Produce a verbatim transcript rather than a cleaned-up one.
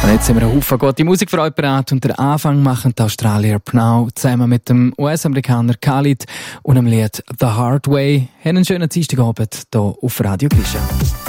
Und jetzt haben wir einen Haufen gute Musik für euch bereit und den Anfang machen die Australier Pnau zusammen mit dem U S-Amerikaner Khalid und dem Lied The Hard Way. Haben einen schönen Dienstagabend hier auf Radio Gischa.